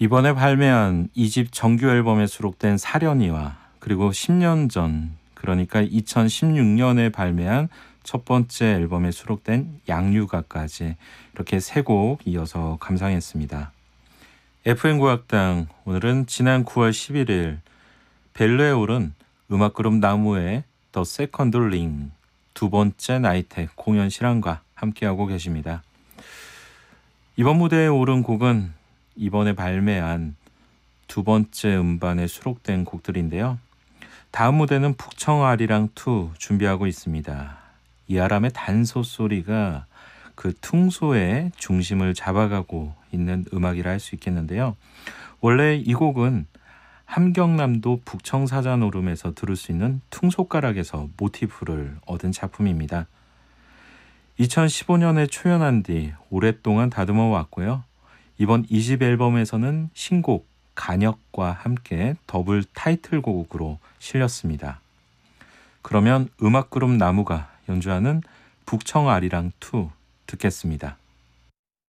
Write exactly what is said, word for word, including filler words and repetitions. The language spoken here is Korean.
이번에 발매한 이 집 정규 앨범에 수록된 사려니와 그리고 십 년 전, 그러니까 이천십육 년에 발매한 첫 번째 앨범에 수록된 양유가까지 이렇게 세 곡 이어서 감상했습니다. 에프엠 고학당, 오늘은 지난 구월 십일일 벨루에 오른 음악그룹 나무의 더 세컨드 링 두 번째 나이트 공연 실황과 함께하고 계십니다. 이번 무대에 오른 곡은 이번에 발매한 두 번째 음반에 수록된 곡들인데요. 다음 무대는 북청아리랑 투 준비하고 있습니다. 이아람의 단소 소리가 그 퉁소의 중심을 잡아가고 있는 음악이라 할 수 있겠는데요. 원래 이 곡은 함경남도 북청사자노름에서 들을 수 있는 퉁소가락에서 모티프를 얻은 작품입니다. 이천십오 년에 초연한 뒤 오랫동안 다듬어 왔고요. 이번 이 집 앨범에서는 신곡 간역과 함께 더블 타이틀곡으로 실렸습니다. 그러면 음악그룹 나무가 연주하는 북청아리랑 투 듣겠습니다.